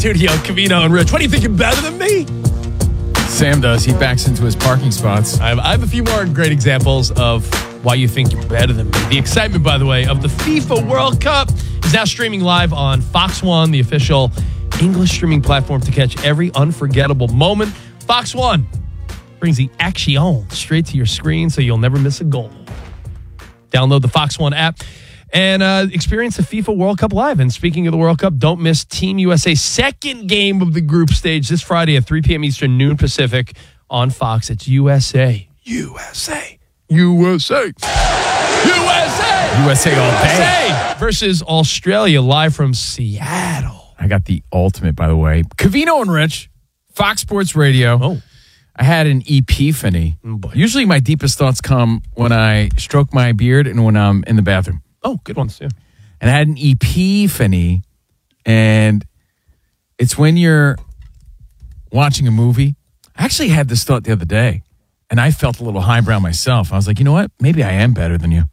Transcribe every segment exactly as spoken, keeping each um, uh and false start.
studio, Covino and Rich. What do you think, you're better than me? Sam does. He backs into his parking spots. I have, I have a few more great examples of why you think you're better than me. The excitement, by the way, of the FIFA World Cup is now streaming live on Fox One, the official English streaming platform to catch every unforgettable moment. Fox One brings the action straight to your screen so you'll never miss a goal. Download the Fox One app and uh, experience the FIFA World Cup live. And speaking of the World Cup, don't miss Team U S A's second game of the group stage this Friday at three p.m. Eastern, noon Pacific on Fox. It's U S A. U S A. U S A. U S A. U S A all day. U S A versus Australia live from Seattle. I got the ultimate, by the way. Covino and Rich, Fox Sports Radio. Oh. I had an epiphany. Oh, Usually my deepest thoughts come when I stroke my beard and when I'm in the bathroom. Oh, good ones, too. And I had an epiphany, and it's when you're watching a movie. I actually had this thought the other day, and I felt a little highbrow myself. I was like, you know what? Maybe I am better than you.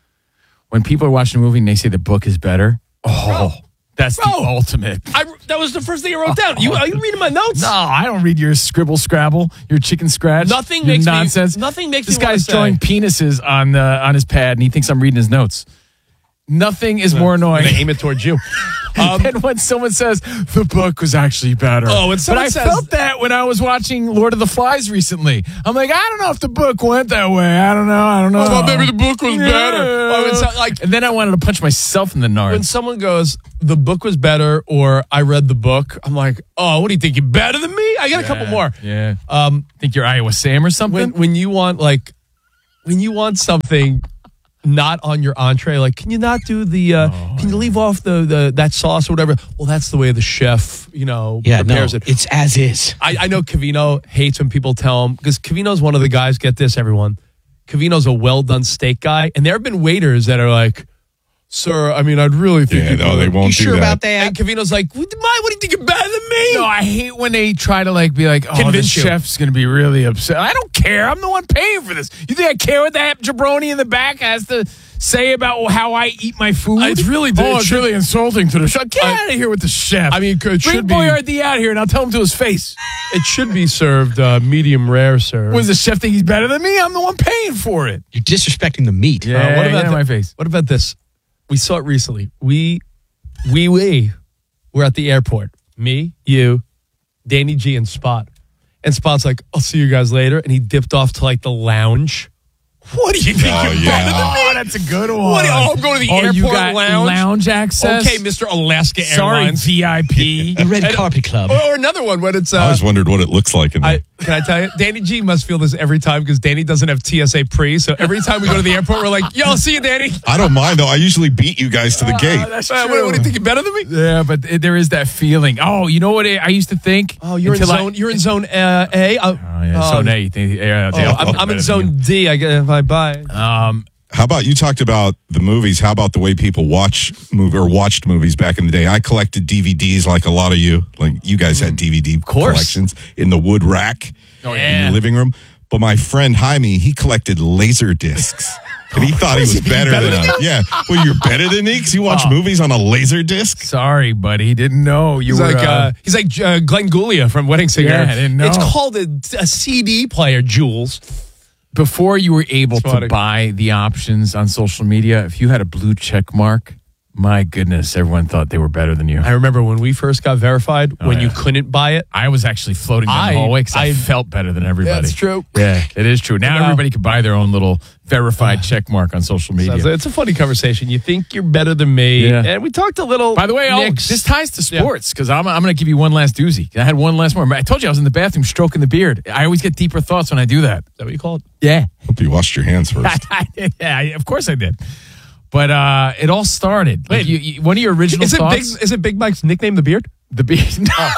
When people are watching a movie and they say the book is better, oh, Bro. that's Bro. the ultimate. I, that was the first thing I wrote down. You, are you reading my notes? No, I don't read your scribble scrabble, your chicken scratch. Nothing your makes me- nonsense. nothing makes this me wanna guy's say- drawing penises on uh, on his pad, and he thinks I'm reading his notes. Nothing is more I'm annoying going to aim it towards you. Um, than when someone says the book was actually better. Oh, when but someone I says- felt that when I was watching Lord of the Flies recently. I'm like, I don't know if the book went that way. I don't know. I don't know. Oh, maybe the book was better. Oh, it's not like- and then I wanted to punch myself in the when nards. someone goes, the book was better, or I read the book, I'm like, oh, what do you think? You're better than me? I got a couple more. Yeah. Um, Think you're Iowa Sam or something? when when you want like when you want something not on your entree, like, can you not do the uh Oh, can you leave off the, the that sauce or whatever? Well, that's the way the chef, you know, Yeah, no, prepares it. it's as is. I, I know Covino hates when people tell him, because Covino's one of the guys, get this, everyone. Covino's a well done steak guy, and there have been waiters that are like, sir, I mean, I'd really think Yeah, you no, could- they won't You do sure that. about that? And Covino's like, what, my, what do you think, you're better than me? No, I hate when they try to like be like, oh, the Convince you. chef's going to be really upset. I don't care. I'm the one paying for this. You think I care what that jabroni in the back has to say about how I eat my food? It's really- oh, it it's should- really insulting to the chef. Get I- out of here with the chef. I mean, it Bring should be, Boyardee out here and I'll tell him to his face. it should be served uh, medium rare, sir. What does the chef think he's better than me? I'm the one paying for it. You're disrespecting the meat. Yeah, Uh, what get about out of the- my face. What about this? We saw it recently. We, we, we were at the airport. Me, you, Danny G, and Spot. And Spot's like, I'll see you guys later. And he dipped off to like the lounge. What do you think? Oh, you're yeah. better than me? Oh, that's a good one. What do you- oh, I'm going to the oh, you airport got lounge? lounge access? Okay, Mister Alaska Sorry, Airlines. V I P. The Red Carpet Club. Or, or another one when it's. Uh, I always wondered what it looks like in there. I, can I tell you? Danny G must feel this every time because Danny doesn't have T S A pre. So every time we go to the airport, we're like, yo, I'll see you, Danny. I don't mind, though. I usually beat you guys to the gate. that's Uh, what, what do you think? You're better than me? Yeah, but it, there is that feeling. Oh, you know what I, I used to think? Oh, you're in Until I- zone. You're in zone uh, A. Uh, Oh, yeah, zone A. You think, yeah, oh, they all I'm, look I'm in better zone than D. I get bye bye. you. Um, How about you talked about the movies? How about the way people watch movie or watched movies back in the day? I collected D V Ds like a lot of you. Like you guys had D V D course. collections in the wood rack Oh, in yeah. your living room. But my friend Jaime, he collected laser discs. And he thought he was better, better than than us. Yeah. Well, you're better than me because you watch Oh. movies on a laser disc? sorry, buddy. Didn't know you He's were. like uh, uh, he's like uh, Glenn Guglia from Wedding Singer. Yeah, I didn't know. It's called a, a C D player, Jules. before you were able Funny. to buy the options on social media, if you had a blue check mark, my goodness, everyone thought they were better than you. I I, remember when we first got verified, when you yeah. couldn't buy it. was actually floating down I- the hallway because I, I- felt better than everybody. That's true. Yeah, it is true. Now Now- everybody can buy their own little verified check mark on social media. So it's a funny conversation. You think you're better than me. Yeah. And we talked a little. By the way, oh, Knicks. this ties to Yeah. sports because I'm, I'm going to give you one last doozy. I had one last more. I told you I was in the bathroom stroking the beard. I always get deeper thoughts when I do that. Is that what you call it? Yeah. Hope you washed your hands first. yeah, of course I did. But uh, it all started. Like Wait. you, you, one of your original Is it thoughts. Big? Is it Big Mike's nickname, the Beard? The beard.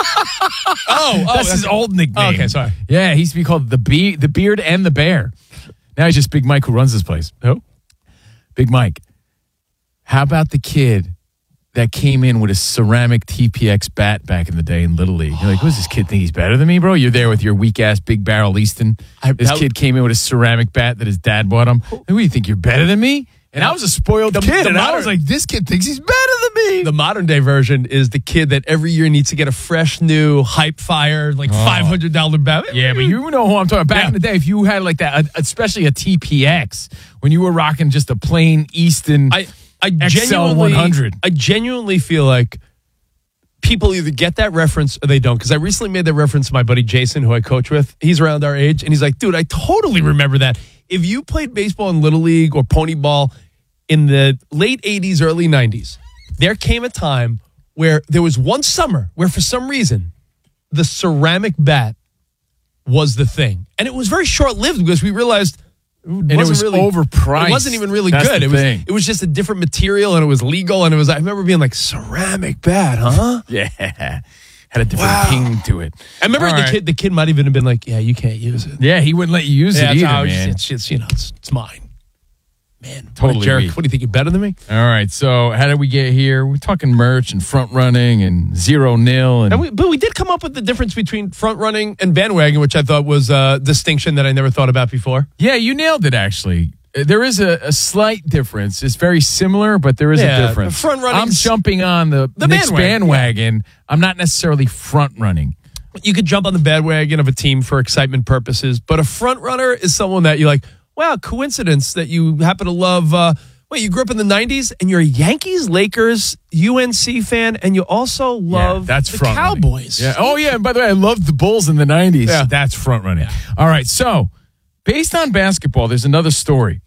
Oh, oh, that's his old nickname. Oh, okay, sorry. Yeah, he used to be called the Be- the Beard and the Bear. Now he's just Big Mike who runs this place. Who? Big Mike. How about the kid that came in with a ceramic T P X bat back in the day in Little League? You're like, who's this kid think he's better than me, bro? You're there with your weak ass Big Barrel Easton. I- this that- kid came in with a ceramic bat that his dad bought him. Who do you think? You're better than me? And I was a spoiled The- kid, the and I modern- was like, this kid thinks he's better than me. The modern day version is the kid that every year needs to get a fresh new hype fire, like five hundred dollars bat. Yeah, but you know who I'm talking about. Back Yeah. in the day, if you had like that, especially a T P X, when you were rocking just a plain Easton I, I X L genuinely, one hundred. I genuinely feel like people either get that reference or they don't. Because I recently made that reference to my buddy Jason, who I coach with. He's around our age, and he's like, dude, I totally remember that. If you played baseball in Little League or Pony Ball in the late eighties, early nineties, there came a time where there was one summer where for some reason the ceramic bat was the thing. And it was very short-lived because we realized it And it was really, overpriced. It wasn't even really That's good. the It was thing. it was just a different material and it was legal and it was I remember being like ceramic bat, huh? Yeah, had a different Wow. ping to it. I remember All the right. kid the kid might even have been like, yeah, you can't use it. Yeah, he wouldn't let you use Yeah, it it's, either, oh, it's- man. It's, it's, you know, it's, it's mine. Man, Totally Jarek, weak. what do you think? You're better than me? All right, so how did we get here? We're talking merch and front running and zero nil and And we, but we did come up with the difference between front running and bandwagon, which I thought was a distinction that I never thought about before. yeah, you nailed it. Actually, Uh, there is a, a slight difference. It's very similar, but there is Yeah, a difference. front running's- I'm jumping on the, The Knicks bandwagon, bandwagon. I'm not necessarily front running. You could jump on the bandwagon of a team for excitement purposes, but a front runner is someone that you're like, wow, coincidence that you happen to love. Uh, wait, you grew up in the nineties and you're a Yankees, Lakers, U N C fan, and you also love yeah, that's the front running. Cowboys. Yeah. Oh yeah, and by the way, I loved the Bulls in the nineties. Yeah. That's front running. All right, so based on basketball, there's another story.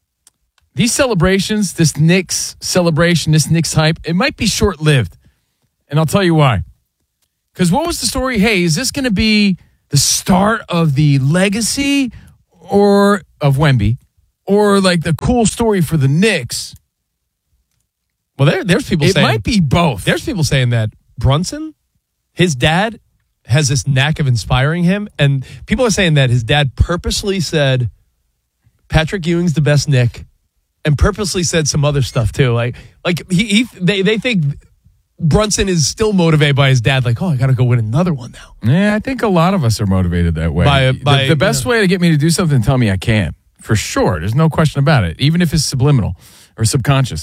These celebrations, this Knicks celebration, this Knicks hype, it might be short lived, and I'll tell you why. Because what was the story? Hey, is this going to be the start of the legacy or of Wemby, or like the cool story for the Knicks? Well, there, there's people It saying might be both. There's people saying that Brunson, his dad, has this knack of inspiring him, and people are saying that his dad purposely said Patrick Ewing's the best Knick, and purposely said some other stuff too. Like, like he, he they, they think Brunson is still motivated by his dad. Like, oh, I got to go win another one now. Yeah, I think a lot of us are motivated that way. By- The- by, the, best you know- way to get me to do something, tell me I can. For sure. There's no question about it, even if it's subliminal or subconscious.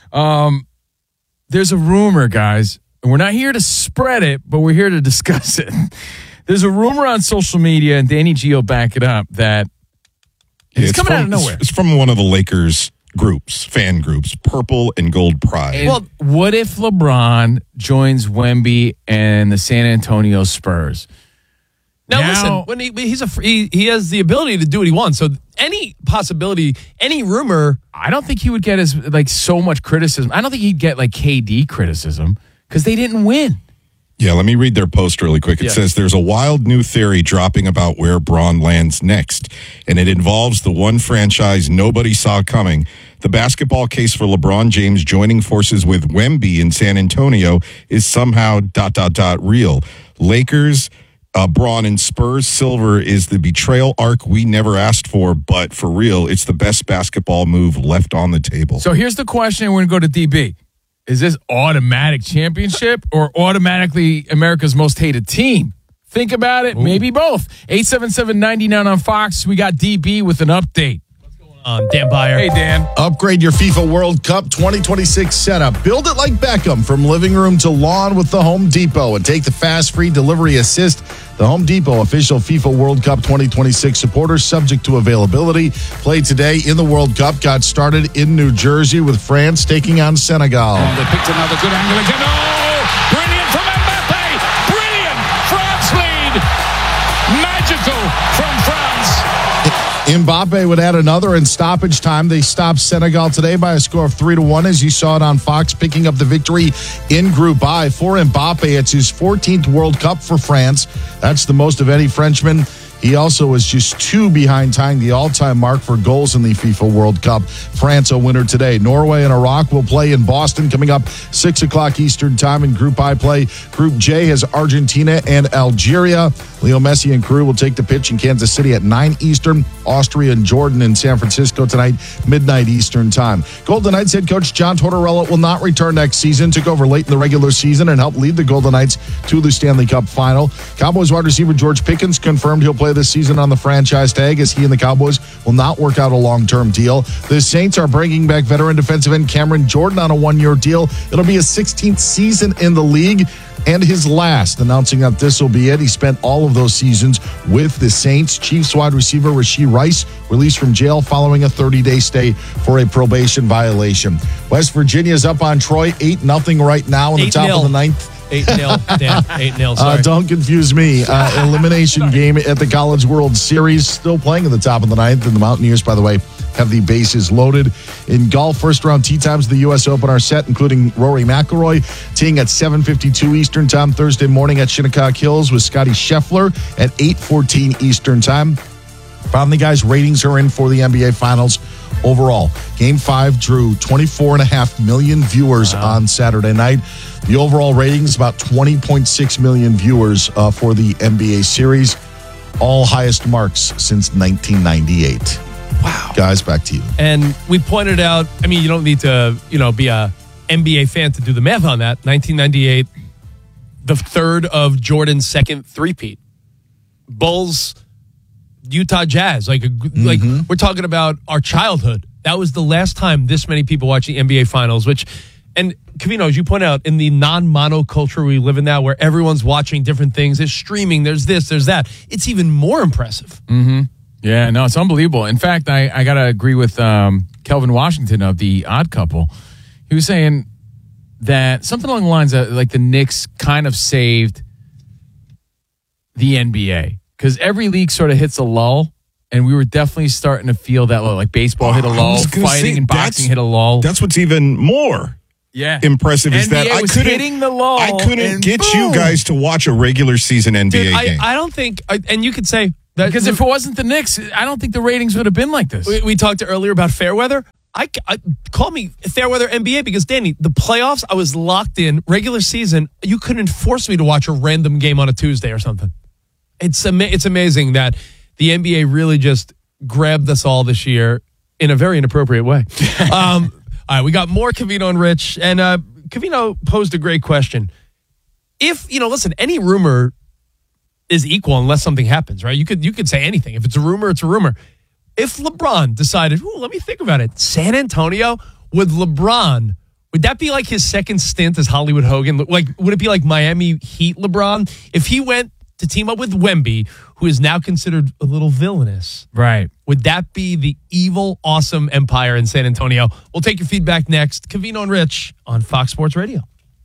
Um, there's a rumor, guys, and we're not here to spread it, but we're here to discuss it. There's a rumor on social media, and Danny G will back it up, that Yeah, it's, coming from, out of nowhere. It's, it's from one of the Lakers groups, fan groups, Purple and Gold Pride. And Well- what if LeBron joins Wemby and the San Antonio Spurs? Now, Now- listen, when he he's a he, he has the ability to do what he wants. So any possibility, any rumor. I don't think he would get as like so much criticism. I don't think he'd get like K D criticism because they didn't win. Yeah, let me read their post really quick. It Yeah. says there's a wild new theory dropping about where Braun lands next, and it involves the one franchise nobody saw coming. The basketball case for LeBron James joining forces with Wemby in San Antonio is somehow dot dot dot real. Lakers, uh, Braun and Spurs silver is the betrayal arc we never asked for, but for real, it's the best basketball move left on the table. So here's the question. We're going to go to D B. Is this automatic championship or automatically America's most hated team? Think about it. Maybe both. eight seven seven, nine nine on Fox. We got D B with an update. Um, Dan Byer. Hey, Dan. Upgrade your FIFA World Cup twenty twenty-six setup. Build it like Beckham from living room to lawn with the Home Depot and take the fast free delivery assist. The Home Depot official FIFA World Cup twenty twenty-six supporter subject to availability. Play today in the World Cup. Got started in New Jersey with France taking on Senegal. They picked another good angle again. Oh, brilliant from Mbappe. Brilliant. France lead. Magical from France. Mbappe would add another in stoppage time. They stopped Senegal today by a score of three to one, as you saw it on Fox, picking up the victory in Group I. For Mbappe, it's his fourteenth World Cup for France. That's the most of any Frenchman. He also was just two behind tying the all-time mark for goals in the FIFA World Cup. France a winner today. Norway and Iraq will play in Boston coming up six o'clock Eastern time in Group I play. Group J has Argentina and Algeria. Leo Messi and crew will take the pitch in Kansas City at nine Eastern. Austria and Jordan in San Francisco tonight, midnight Eastern time. Golden Knights head coach John Tortorella will not return next season. Took over late in the regular season and helped lead the Golden Knights to the Stanley Cup final. Cowboys wide receiver George Pickens confirmed he'll play this season on the franchise tag as he and the Cowboys will not work out a long-term deal. The Saints are bringing back veteran defensive end Cameron Jordan on a one-year deal. It'll be his sixteenth season in the league and his last, announcing that this will be it. He spent all of those seasons with the Saints. Chiefs wide receiver Rashee Rice released from jail following a thirty-day stay for a probation violation. West Virginia is up on Troy eight nothing right now in the top of the ninth. eight nil, Dan. eight nil, sorry. Uh, don't confuse me. Uh, elimination game at the College World Series, still playing in the top of the ninth. And the Mountaineers, by the way, have the bases loaded. In golf, first-round tee times of the U S Open are set, including Rory McIlroy teeing at seven fifty-two Eastern Time Thursday morning at Shinnecock Hills with Scotty Scheffler at eight fourteen Eastern Time. Finally, guys, ratings are in for the N B A Finals overall. Game five drew twenty-four point five million viewers wow. on Saturday night. The overall rating is about twenty point six million viewers uh, for the N B A series. All highest marks since nineteen ninety-eight. Wow. Guys, back to you. And we pointed out, I mean, you don't need to, you know, be a N B A fan to do the math on that. nineteen ninety-eight, the third of Jordan's second three-peat. Bulls, Utah Jazz. Like, a, mm-hmm. like we're talking about our childhood. That was the last time this many people watched the N B A Finals, which, and Covino, as you point out, in the non-mono culture we live in now, where everyone's watching different things, there's streaming, there's this, there's that. It's even more impressive. Mm-hmm. Yeah, no, it's unbelievable. In fact, I, I got to agree with um, Kelvin Washington of The Odd Couple. He was saying that something along the lines of like the Knicks kind of saved the N B A because every league sort of hits a lull, and we were definitely starting to feel that lull. Like baseball oh, hit a lull, fighting say, and boxing hit a lull. That's what's even more yeah. impressive is N B A that I was couldn't hitting the lull. I couldn't get boom. you guys to watch a regular season N B A Dude, I, game. I don't think, I, and you could say. That, because if it wasn't the Knicks, I don't think the ratings would have been like this. We, we talked earlier about fair weather. I, I call me fair weather N B A because, Danny, the playoffs, I was locked in. Regular season, you couldn't force me to watch a random game on a Tuesday or something. It's ama- it's amazing that the N B A really just grabbed us all this year in a very inappropriate way. um, all right, we got more Covino and Rich, and uh, Covino posed a great question. If, you know, listen, any rumor is equal unless something happens, right? You could you could say anything. If it's a rumor, it's a rumor. If LeBron decided, ooh, let me think about it, San Antonio, would LeBron, would that be like his second stint as Hollywood Hogan? Like, would it be like Miami Heat LeBron? If he went to team up with Wemby, who is now considered a little villainous, right? Would that be the evil, awesome empire in San Antonio? We'll take your feedback next. Covino and Rich on Fox Sports Radio.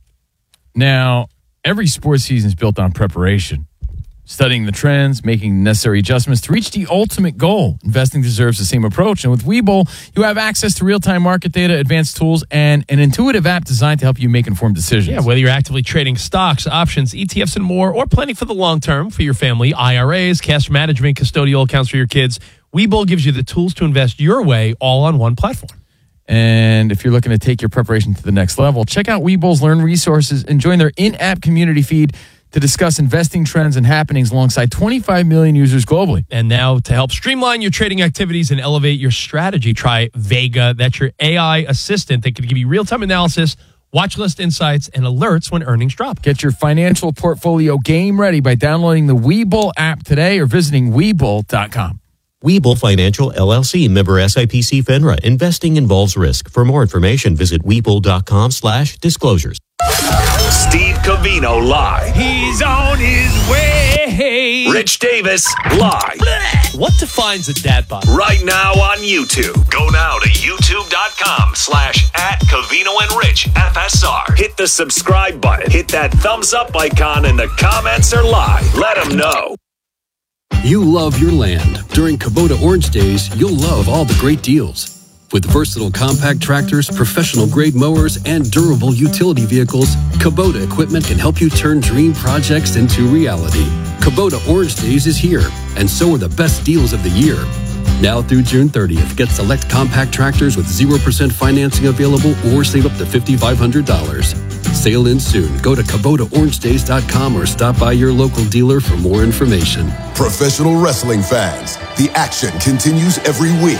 Now, every sports season is built on preparation. Studying the trends, making necessary adjustments to reach the ultimate goal. Investing deserves the same approach. And with Webull, you have access to real-time market data, advanced tools, and an intuitive app designed to help you make informed decisions. Yeah, whether you're actively trading stocks, options, E T Fs, and more, or planning for the long term for your family, I R As, cash management, custodial accounts for your kids, Webull gives you the tools to invest your way all on one platform. And if you're looking to take your preparation to the next level, check out Webull's Learn Resources and join their in-app community feed to discuss investing trends and happenings alongside twenty-five million users globally. And now to help streamline your trading activities and elevate your strategy, try Vega. That's your A I assistant that can give you real-time analysis, watch list insights, and alerts when earnings drop. Get your financial portfolio game ready by downloading the Webull app today or visiting Webull dot com. Webull Financial, L L C, member S I P C FINRA. Investing involves risk. For more information, visit Webull dot com slash disclosures. Steve Covino live. He's on his way. Rich Davis live. What defines a dad bod? Right now on YouTube. Go now to youtube dot com slash at Covino and Rich F S R. Hit the subscribe button. Hit that thumbs up icon and the comments are live. Let them know. You love your land. During Kubota Orange Days, you'll love all the great deals. With versatile compact tractors, professional-grade mowers, and durable utility vehicles, Kubota equipment can help you turn dream projects into reality. Kubota Orange Days is here, and so are the best deals of the year. Now through June thirtieth, get select compact tractors with zero percent financing available or save up to five thousand five hundred dollars. Sale ends soon. Go to Kubota Orange Days dot com or stop by your local dealer for more information. Professional wrestling fans, the action continues every week.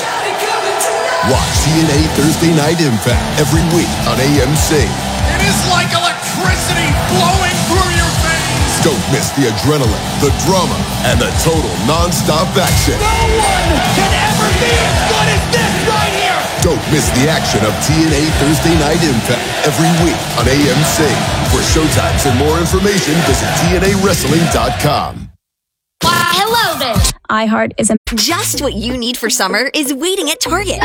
Watch T N A Thursday Night Impact every week on A M C. It is like electricity flowing through your veins. Don't miss the adrenaline, the drama, and the total non-stop action. No one can ever be as good as this right here. Don't miss the action of T N A Thursday Night Impact every week on A M C. For showtimes and more information, visit T N A wrestling dot com. Hello there. iHeart is a just what you need for summer is waiting at Target.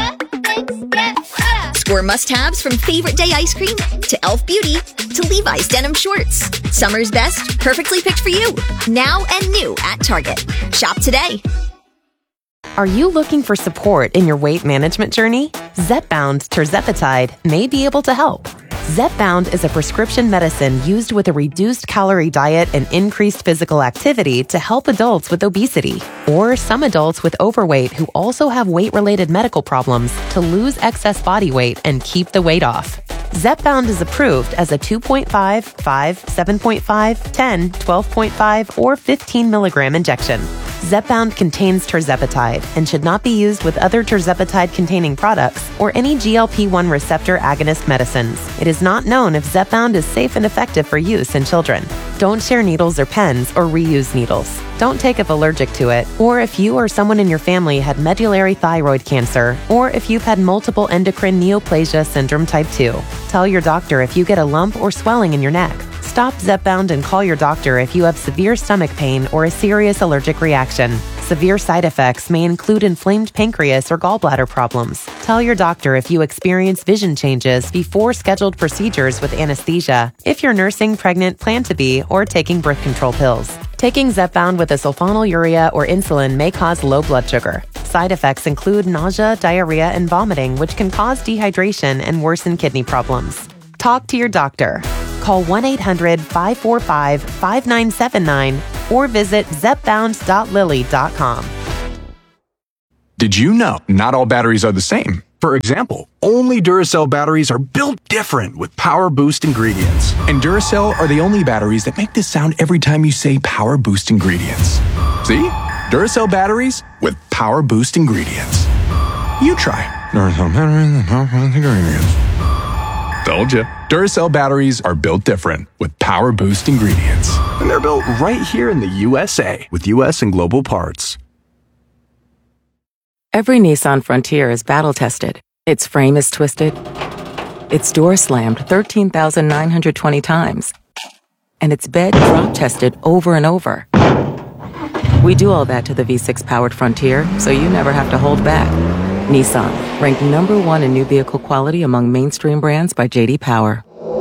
Score must-haves from favorite day ice cream to Elf Beauty to Levi's denim shorts. Summer's best, perfectly picked for you. Now and new at Target. Shop today. Are you looking for support in your weight management journey? Zepbound Tirzepatide may be able to help. Zepbound is a prescription medicine used with a reduced calorie diet and increased physical activity to help adults with obesity or some adults with overweight who also have weight-related medical problems to lose excess body weight and keep the weight off. Zepbound is approved as a two point five, five, seven point five, ten, twelve point five, or fifteen milligram injection. Zepbound contains tirzepatide and should not be used with other tirzepatide-containing products or any G L P one receptor agonist medicines. It is not known if Zepbound is safe and effective for use in children. Don't share needles or pens or reuse needles. Don't take if allergic to it, or if you or someone in your family had medullary thyroid cancer, or if you've had multiple endocrine neoplasia syndrome type two. Tell your doctor if you get a lump or swelling in your neck. Stop Zepbound and call your doctor if you have severe stomach pain or a serious allergic reaction. Severe side effects may include inflamed pancreas or gallbladder problems. Tell your doctor if you experience vision changes before scheduled procedures with anesthesia, if you're nursing, pregnant, plan to be, or taking birth control pills. Taking Zepbound with a sulfonylurea or insulin may cause low blood sugar. Side effects include nausea, diarrhea, and vomiting, which can cause dehydration and worsen kidney problems. Talk to your doctor. Call one eight hundred, five four five, five nine seven nine or visit zepbound dot lilly dot com. Did you know not all batteries are the same? For example, only Duracell batteries are built different with Power Boost ingredients. And Duracell are the only batteries that make this sound every time you say Power Boost ingredients. See? Duracell batteries with Power Boost ingredients. You try. Duracell batteries with Power Boost ingredients. Told you. Duracell batteries are built different with Power Boost ingredients. And they're built right here in the U S A with U S and global parts. Every Nissan Frontier is battle-tested. Its frame is twisted. Its door slammed thirteen thousand nine hundred twenty times. And its bed drop-tested over and over. We do all that to the V six powered Frontier, so you never have to hold back. Nissan, ranked number one in new vehicle quality among mainstream brands by J D Power.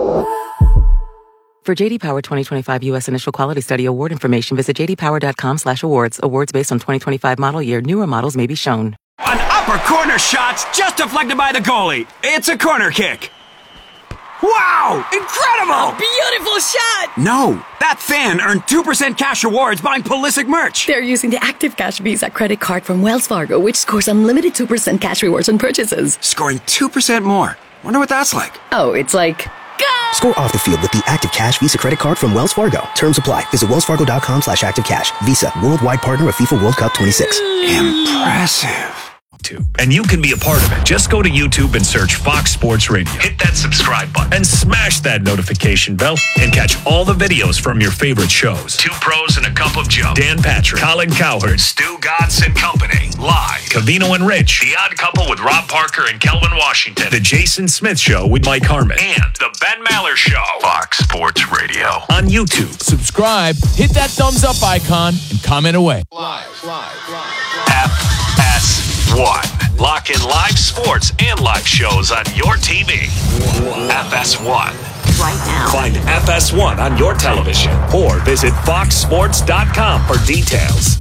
For J D Power twenty twenty-five U S Initial Quality Study Award information, visit j d power dot com slash awards. Awards based on twenty twenty-five model year. Newer models may be shown. An upper corner shot's just deflected by the goalie. It's a corner kick. Wow! Incredible! A beautiful shot! No, that fan earned two percent cash rewards buying Pulisic merch. They're using the Active Cash Visa credit card from Wells Fargo, which scores unlimited two percent cash rewards on purchases. Scoring two percent more. Wonder what that's like. Oh, it's like... Go! Score off the field with the Active Cash Visa credit card from Wells Fargo. Terms apply. Visit wells fargo dot com slash active cash. Visa, worldwide partner of FIFA World Cup twenty-six. Impressive. And you can be a part of it. Just go to YouTube and search Fox Sports Radio. Hit that subscribe button and smash that notification bell and catch all the videos from your favorite shows. Two Pros and a Cup of Joe. Dan Patrick, Colin Cowherd, Stu Gatz and Company. Live. Covino and Rich. The Odd Couple with Rob Parker and Kelvin Washington. The Jason Smith Show with Mike Harmon. And The Ben Maller Show. Fox Sports Radio. On YouTube. Subscribe, hit that thumbs up icon, and comment away. Live, live, live. F S one. Lock in live sports and live shows on your T V. F S one. Right now. Find F S one on your television or visit fox sports dot com for details.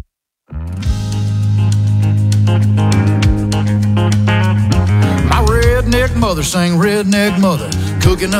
My redneck mother sang redneck mother, cooking up